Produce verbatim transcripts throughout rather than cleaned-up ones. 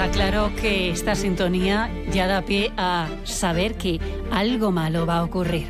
Está claro que esta sintonía ya da pie a saber que algo malo va a ocurrir.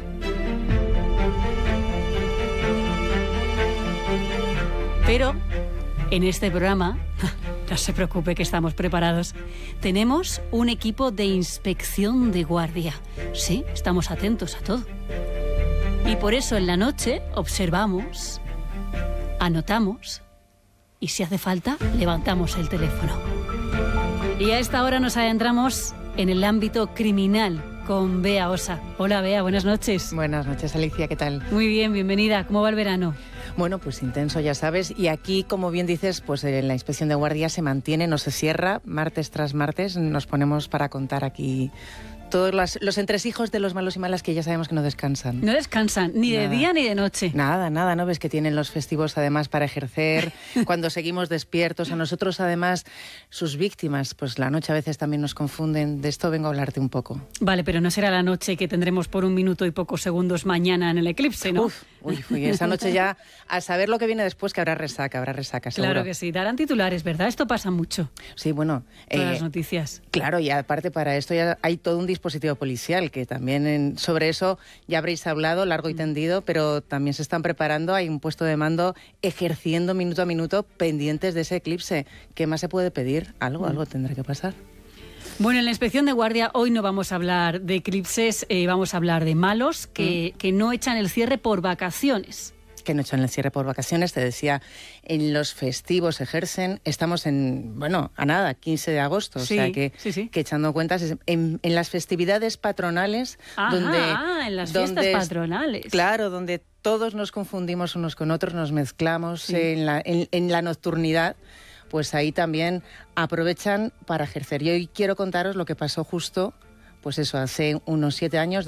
Pero en este programa, no se preocupe que estamos preparados, tenemos un equipo de inspección de guardia. Sí, estamos atentos a todo. Y por eso en la noche observamos, anotamos y si hace falta levantamos el teléfono. Y a esta hora nos adentramos en el ámbito criminal con Bea Osa. Hola Bea, buenas noches. Buenas noches Alicia, ¿qué tal? Muy bien, bienvenida. ¿Cómo va el verano? Bueno, pues intenso, ya sabes, y aquí, como bien dices, pues eh, la inspección de guardia se mantiene, no se cierra, martes tras martes nos ponemos para contar aquí todos los, los entresijos de los malos y malas que ya sabemos que no descansan. No descansan, ni nada. de día ni de noche. Nada, nada, ¿no ves que tienen los festivos además para ejercer, cuando seguimos despiertos? A nosotros además, sus víctimas, pues la noche a veces también nos confunden. De esto vengo a hablarte un poco. Vale, pero no será la noche que tendremos por un minuto y pocos segundos mañana en el eclipse, ¿no? Uf, uy, uy, esa noche ya, a saber lo que viene después, que habrá resaca, habrá resaca, seguro. Claro que sí, darán titulares, ¿verdad? Esto pasa mucho. Sí, bueno. Todas eh, las noticias. Claro, y aparte para esto ya hay todo un dispositivo policial, que también en, sobre eso ya habréis hablado largo y tendido, pero también se están preparando, hay un puesto de mando ejerciendo minuto a minuto pendientes de ese eclipse. ¿Qué más se puede pedir? Algo, algo tendrá que pasar. Bueno, en la inspección de guardia hoy no vamos a hablar de eclipses, eh, vamos a hablar de malos que, mm. que no echan el cierre por vacaciones. Que no echan el cierre por vacaciones, te decía, en los festivos ejercen, estamos en, bueno, a nada, quince de agosto, sí, o sea que, sí, sí. que echando cuentas, en, en las festividades patronales, Ajá, donde... Ah, en las donde, fiestas patronales. Claro, donde todos nos confundimos unos con otros, nos mezclamos sí. en, la, en, en la nocturnidad, pues ahí también aprovechan para ejercer. Y hoy quiero contaros lo que pasó justo, pues eso, hace unos siete años,